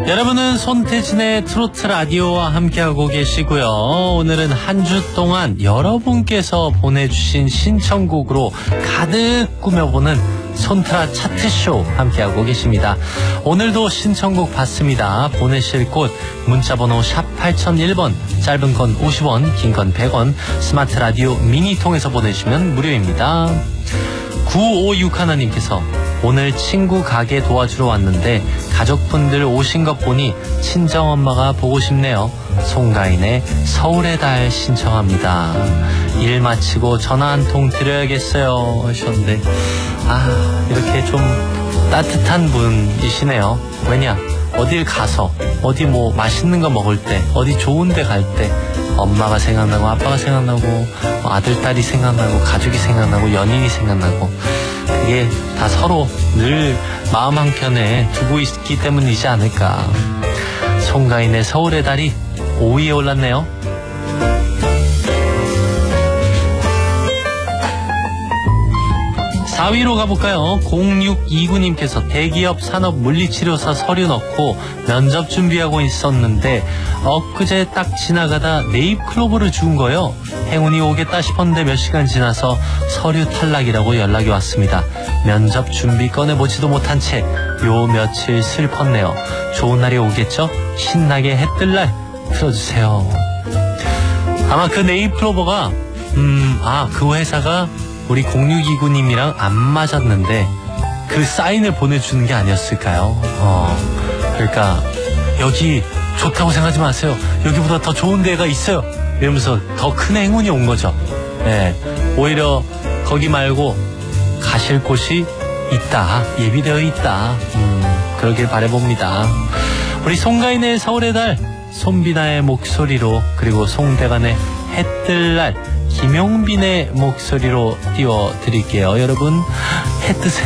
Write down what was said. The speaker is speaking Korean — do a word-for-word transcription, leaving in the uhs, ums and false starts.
여러분은 손태진의 트로트 라디오와 함께하고 계시고요. 오늘은 한 주 동안 여러분께서 보내주신 신청곡으로 가득 꾸며보는 손트라 차트쇼 함께하고 계십니다. 오늘도 신청곡 받습니다. 보내실 곳 문자번호 샵 팔공공일 번, 짧은 건 오십 원, 긴 건 백 원, 스마트 라디오 미니 통해서 보내주시면 무료입니다. 구오육 하나님께서 오늘 친구 가게 도와주러 왔는데 가족분들 오신 것 보니 친정엄마가 보고 싶네요. 송가인의 서울의 달 신청합니다. 일 마치고 전화 한 통 드려야겠어요 하셨는데, 아, 이렇게 좀 따뜻한 분이시네요. 왜냐, 어딜 가서 어디 뭐 맛있는 거 먹을 때, 어디 좋은 데 갈 때 엄마가 생각나고 아빠가 생각나고 아들 딸이 생각나고 가족이 생각나고 연인이 생각나고, 그게 다 서로 늘 마음 한켠에 두고 있기 때문이지 않을까. 송가인의 서울의 달이 오 위에 올랐네요. 사 위로 가볼까요? 공육이구 님께서 대기업 산업물리치료사 서류 넣고 면접 준비하고 있었는데 엊그제 딱 지나가다 네잎클로버를 준 거예요. 행운이 오겠다 싶었는데 몇 시간 지나서 서류 탈락이라고 연락이 왔습니다. 면접 준비 꺼내보지도 못한 채 요 며칠 슬펐네요. 좋은 날이 오겠죠? 신나게 해 뜰 날 틀어주세요. 아마 그 네잎클로버가 음, 아, 그 회사가 우리 공육이구 님이랑 안 맞았는데 그 사인을 보내주는 게 아니었을까요? 어, 그러니까 여기 좋다고 생각하지 마세요. 여기보다 더 좋은 데가 있어요. 이러면서 더 큰 행운이 온 거죠. 네, 오히려 거기 말고 가실 곳이 있다, 예비되어 있다. 음, 그러길 바라봅니다. 우리 송가인의 서울의 달, 손비나의 목소리로, 그리고 송대관의 해 뜰 날, 김용빈의 목소리로 띄워드릴게요. 여러분, 해 뜨세요.